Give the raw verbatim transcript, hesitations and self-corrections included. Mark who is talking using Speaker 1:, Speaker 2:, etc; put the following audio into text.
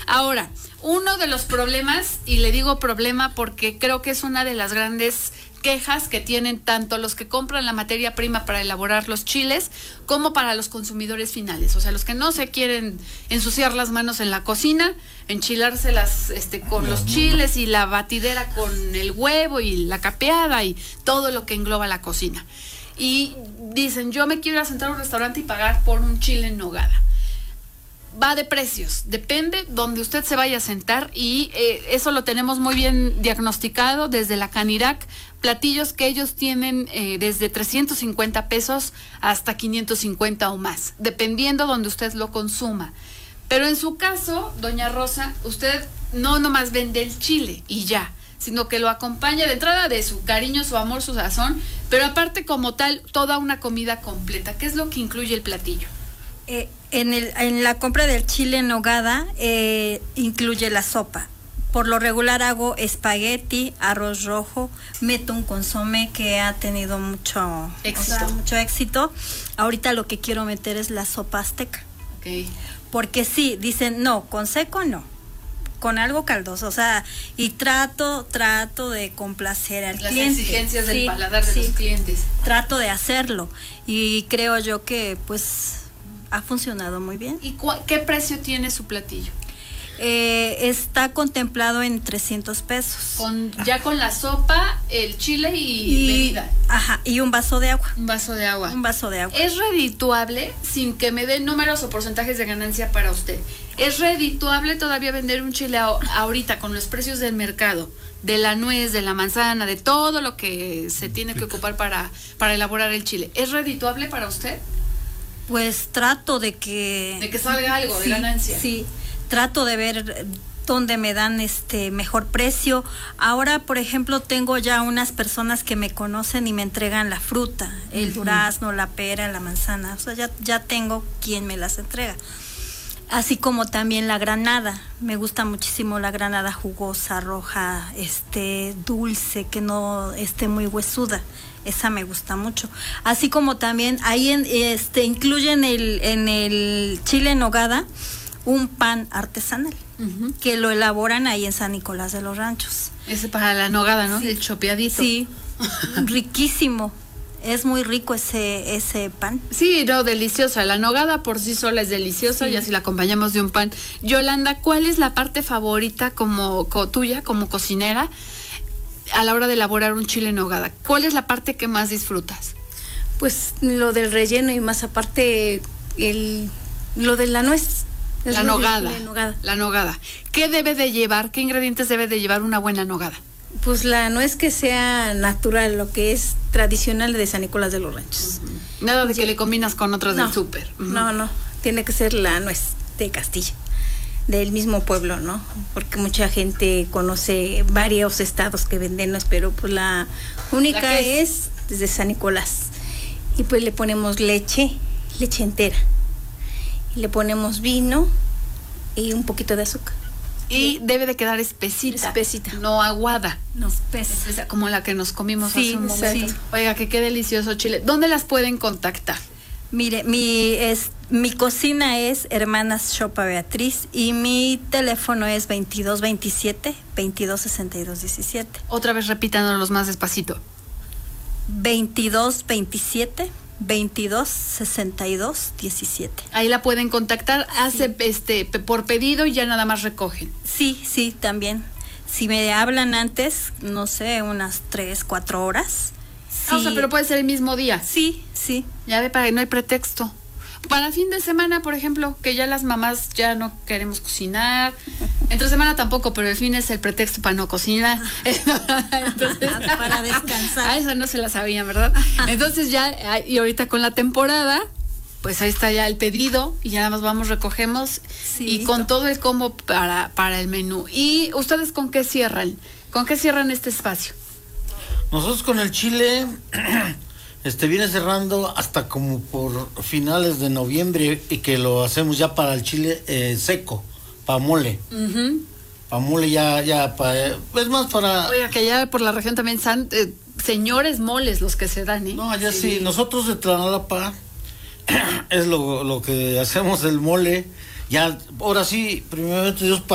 Speaker 1: Ahora, uno de los problemas, y le digo problema porque creo que es una de las grandes quejas que tienen tanto los que compran la materia prima para elaborar los chiles como para los consumidores finales, o sea, los que no se quieren ensuciar las manos en la cocina, enchilárselas este, con los chiles y la batidera con el huevo y la capeada y todo lo que engloba la cocina. Y dicen, yo me quiero ir a sentar a un restaurante y pagar por un chile en nogada. Va de precios, depende donde usted se vaya a sentar y eh, eso lo tenemos muy bien diagnosticado desde la Canirac, platillos que ellos tienen eh, desde trescientos cincuenta pesos hasta quinientos cincuenta o más, dependiendo donde usted lo consuma. Pero en su caso, doña Rosa, usted no nomás vende el chile y ya, sino que lo acompaña de entrada de su cariño, su amor, su sazón, pero aparte como tal, toda una comida completa. ¿Qué es lo que incluye el platillo?
Speaker 2: Eh, en, el, en la compra del chile en nogada eh, incluye la sopa. Por lo regular hago espagueti, arroz rojo, meto un consomé que ha tenido mucho éxito. O sea, mucho éxito. Ahorita lo que quiero meter es la sopa azteca.
Speaker 1: Okay.
Speaker 2: Porque sí, dicen, no, con seco no, con algo caldoso, o sea, y trato, trato de complacer al
Speaker 1: Las
Speaker 2: cliente.
Speaker 1: Las exigencias del
Speaker 2: sí,
Speaker 1: paladar de
Speaker 2: sí,
Speaker 1: los clientes.
Speaker 2: Trato de hacerlo y creo yo que pues ha funcionado muy bien.
Speaker 1: ¿Y cu- qué precio tiene su platillo?
Speaker 2: Eh, está contemplado en trescientos pesos.
Speaker 1: Con, ya con la sopa, el chile y,
Speaker 2: y
Speaker 1: bebida.
Speaker 2: Ajá, y un vaso de agua.
Speaker 1: Un vaso de agua.
Speaker 2: Un vaso de agua.
Speaker 1: ¿Es redituable, sin que me den números o porcentajes de ganancia para usted? ¿Es redituable todavía vender un chile a, ahorita con los precios del mercado, de la nuez, de la manzana, de todo lo que se tiene que ocupar para, para elaborar el chile? ¿Es redituable para usted?
Speaker 2: Pues trato de que...
Speaker 1: De que salga algo
Speaker 2: sí,
Speaker 1: de ganancia.
Speaker 2: Sí, trato de ver dónde me dan este mejor precio. Ahora, por ejemplo, tengo ya unas personas que me conocen y me entregan la fruta, el uh-huh. durazno, la pera, la manzana. O sea, ya, ya tengo quien me las entrega. Así como también la granada. Me gusta muchísimo la granada jugosa, roja, este, dulce, que no esté muy huesuda. Esa me gusta mucho. Así como también ahí en, este, incluyen el, en el chile en nogada un pan artesanal, uh-huh. que lo elaboran ahí en San Nicolás de los Ranchos.
Speaker 1: Ese para la nogada, ¿no?
Speaker 2: Sí.
Speaker 1: El chopeadito.
Speaker 2: Sí, riquísimo. Es muy rico ese ese pan.
Speaker 1: Sí, no, deliciosa. La nogada por sí sola es deliciosa, sí. Y así la acompañamos de un pan. Yolanda, ¿cuál es la parte favorita como, como tuya, como cocinera, a la hora de elaborar un chile en nogada? ¿Cuál es la parte que más disfrutas?
Speaker 3: Pues lo del relleno y más aparte el lo de la nuez.
Speaker 1: La nogada, nogada. La nogada. ¿Qué debe de llevar? ¿Qué ingredientes debe de llevar una buena nogada?
Speaker 3: Pues la nuez que sea natural, lo que es tradicional de San Nicolás de los Ranchos.
Speaker 1: Uh-huh. Nada de que le combinas con otras no, del súper.
Speaker 3: Uh-huh. No, no, tiene que ser la nuez de Castilla, del mismo pueblo, ¿no? Porque mucha gente conoce varios estados que venden nuez, pero pues la única ¿La es? es desde San Nicolás. Y pues le ponemos leche, leche entera. Y le ponemos vino y un poquito de azúcar.
Speaker 1: Y debe de quedar espesita.
Speaker 3: Espesita.
Speaker 1: No aguada.
Speaker 2: No, espesa.
Speaker 1: espesa. Como la que nos comimos
Speaker 3: sí,
Speaker 1: hace un momento.
Speaker 3: Sí.
Speaker 1: Oiga, que qué delicioso chile. ¿Dónde las pueden contactar?
Speaker 2: Mire, mi es mi cocina es Hermanas Chopa Beatriz y mi teléfono es veintidós veintisiete, veintidós sesenta y dos diecisiete.
Speaker 1: Otra vez repítanos más despacito.
Speaker 2: veintidós veintisiete, veintidós sesenta y dos diecisiete.
Speaker 1: Ahí la pueden contactar, hace sí. este por pedido y ya nada más recogen.
Speaker 2: Sí, sí, también. Si me hablan antes, no sé, unas tres, cuatro horas. Sí.
Speaker 1: Ah, o sea, pero puede ser el mismo día.
Speaker 2: Sí, sí.
Speaker 1: Ya ve, para que no hay pretexto. Para fin de semana, por ejemplo, que ya las mamás ya no queremos cocinar. Entre semana tampoco, pero el fin es el pretexto para no cocinar. Entonces,
Speaker 2: para descansar.
Speaker 1: A eso no se la sabían, ¿verdad? Entonces ya, y ahorita con la temporada, pues ahí está ya el pedido y ya nada más vamos, recogemos sí, y con todo el combo para, para el menú. ¿Y ustedes con qué cierran? ¿Con qué cierran este espacio?
Speaker 4: Nosotros con el chile... Este viene cerrando hasta como por finales de noviembre y que lo hacemos ya para el chile eh, seco, para mole. Uh-huh. Para mole ya, ya, pa, es más para...
Speaker 1: Oiga, que ya por la región también son eh, señores moles los que se dan, ¿eh?
Speaker 4: No, allá sí, sí. Nosotros de Tlanalapa es lo, lo que hacemos el mole. Ya, ahora sí, primeramente Dios,